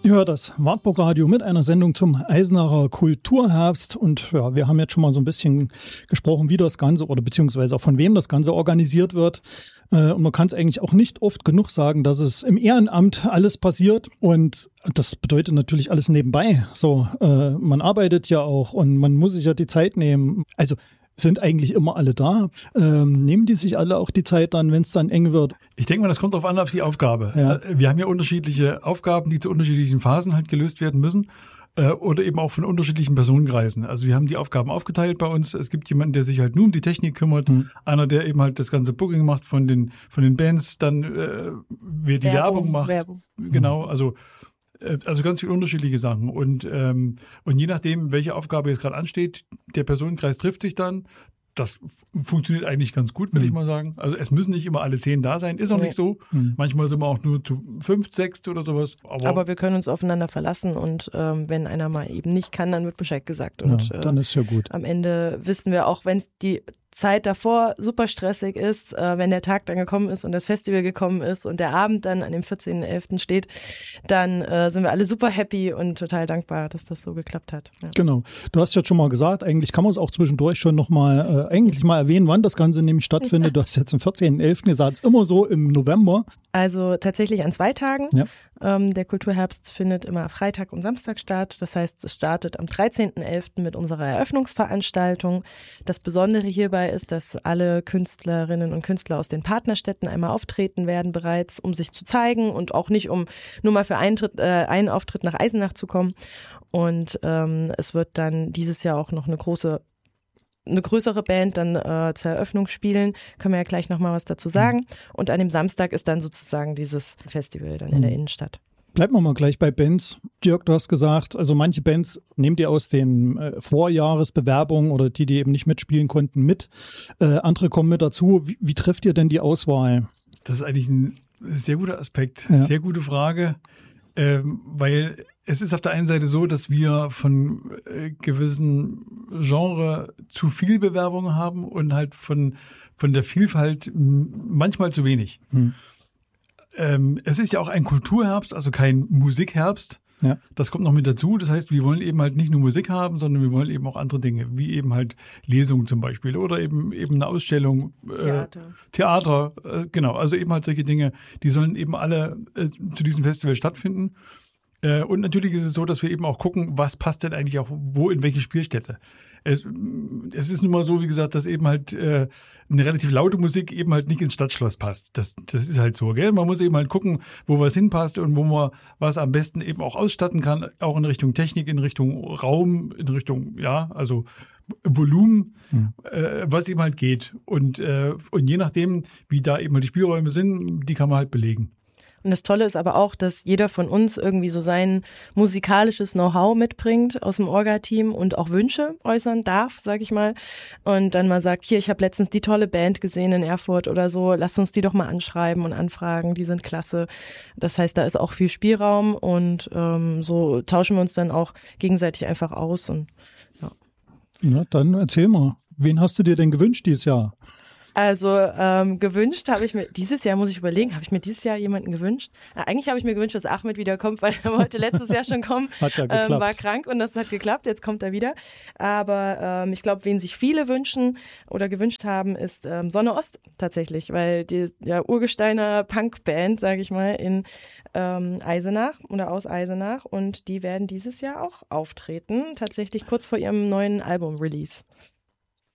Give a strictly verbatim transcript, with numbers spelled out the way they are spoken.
Ihr hört das Wartburg-Radio mit einer Sendung zum Eisenacher Kulturherbst und ja, wir haben jetzt schon mal so ein bisschen gesprochen, wie das Ganze oder beziehungsweise auch von wem das Ganze organisiert wird. Und man kann es eigentlich auch nicht oft genug sagen, dass es im Ehrenamt alles passiert und das bedeutet natürlich alles nebenbei. So, äh, man arbeitet ja auch und man muss sich ja die Zeit nehmen. Also sind eigentlich immer alle da. Ähm, nehmen die sich alle auch die Zeit dann, wenn es dann eng wird? Ich denke mal, das kommt darauf an, auf die Aufgabe. Ja. Wir haben ja unterschiedliche Aufgaben, die zu unterschiedlichen Phasen halt gelöst werden müssen. Äh, oder eben auch von unterschiedlichen Personenkreisen. Also wir haben die Aufgaben aufgeteilt bei uns. Es gibt jemanden, der sich halt nur um die Technik kümmert. Hm. Einer, der eben halt das ganze Booking macht von den, von den Bands. Dann, äh, wer die Werbung, Werbung macht. Werbung. Genau, also Also ganz viele unterschiedliche Sachen. Und, ähm, und je nachdem, welche Aufgabe jetzt gerade ansteht, der Personenkreis trifft sich dann. Das funktioniert eigentlich ganz gut, will mhm. ich mal sagen. Also es müssen nicht immer alle zehn da sein, ist auch ja. nicht so. Mhm. Manchmal sind wir auch nur zu fünf, sechs oder sowas. Aber, Aber wir können uns aufeinander verlassen und ähm, wenn einer mal eben nicht kann, dann wird Bescheid gesagt. Und ja, dann ist ja gut. Äh, am Ende wissen wir auch, wenn es die Zeit davor super stressig ist, äh, wenn der Tag dann gekommen ist und das Festival gekommen ist und der Abend dann an dem vierzehnten elften steht, dann äh, sind wir alle super happy und total dankbar, dass das so geklappt hat. Ja. Genau. Du hast jetzt schon mal gesagt, eigentlich kann man es auch zwischendurch schon nochmal äh, eigentlich mal erwähnen, wann das Ganze nämlich stattfindet. Du hast jetzt am vierzehnten elften gesagt, es ist immer so im November. Also tatsächlich an zwei Tagen. Ja. Ähm, der Kulturherbst findet immer Freitag und Samstag statt. Das heißt, es startet am dreizehnten elften mit unserer Eröffnungsveranstaltung. Das Besondere hierbei ist, dass alle Künstlerinnen und Künstler aus den Partnerstädten einmal auftreten werden bereits, um sich zu zeigen und auch nicht, um nur mal für einen, Tritt, äh, einen Auftritt nach Eisenach zu kommen. Und ähm, es wird dann dieses Jahr auch noch eine große eine größere Band dann äh, zur Eröffnung spielen, können wir ja gleich nochmal was dazu sagen. Und an dem Samstag ist dann sozusagen dieses Festival dann in der Innenstadt. Bleiben wir mal gleich bei Bands. Dirk, du hast gesagt, also manche Bands nehmt ihr aus den äh, Vorjahresbewerbungen oder die, die eben nicht mitspielen konnten, mit. Äh, andere kommen mit dazu. Wie, wie trifft ihr denn die Auswahl? Das ist eigentlich ein sehr guter Aspekt, ja. sehr gute Frage, ähm, weil es ist auf der einen Seite so, dass wir von äh, gewissen Genre zu viel Bewerbungen haben und halt von, von der Vielfalt manchmal zu wenig. Hm. Ähm, es ist ja auch ein Kulturherbst, also kein Musikherbst. Ja. Das kommt noch mit dazu. Das heißt, wir wollen eben halt nicht nur Musik haben, sondern wir wollen eben auch andere Dinge, wie eben halt Lesungen zum Beispiel oder eben eben eine Ausstellung, Theater, äh, Theater, äh, genau. Also eben halt solche Dinge, die sollen eben alle äh, zu diesem Festival stattfinden. Äh, und natürlich ist es so, dass wir eben auch gucken, was passt denn eigentlich auch wo in welche Spielstätte. Es, es ist nun mal so, wie gesagt, dass eben halt äh, eine relativ laute Musik eben halt nicht ins Stadtschloss passt. Das, das ist halt so, gell? Man muss eben halt gucken, wo was hinpasst und wo man was am besten eben auch ausstatten kann, auch in Richtung Technik, in Richtung Raum, in Richtung, ja, also Volumen, hm. äh, was eben halt geht. Und, äh, und je nachdem, wie da eben halt die Spielräume sind, die kann man halt belegen. Und das Tolle ist aber auch, dass jeder von uns irgendwie so sein musikalisches Know-how mitbringt aus dem Orga-Team und auch Wünsche äußern darf, sag ich mal. Und dann mal sagt, hier, ich habe letztens die tolle Band gesehen in Erfurt oder so, lasst uns die doch mal anschreiben und anfragen, die sind klasse. Das heißt, da ist auch viel Spielraum und ähm, so tauschen wir uns dann auch gegenseitig einfach aus. Und ja. Na, dann erzähl mal, wen hast du dir denn gewünscht dieses Jahr? Also ähm, gewünscht habe ich mir, dieses Jahr muss ich überlegen, habe ich mir dieses Jahr jemanden gewünscht? Äh, eigentlich habe ich mir gewünscht, dass Ahmed wiederkommt, weil er wollte letztes Jahr schon kommen, hat ja geklappt. Ähm, war krank und das hat geklappt, jetzt kommt er wieder. Aber ähm, ich glaube, wen sich viele wünschen oder gewünscht haben, ist ähm, Sonne Ost tatsächlich, weil die ja, Urgesteiner Punkband, sage ich mal, in ähm, Eisenach oder aus Eisenach und die werden dieses Jahr auch auftreten, tatsächlich kurz vor ihrem neuen Album-Release.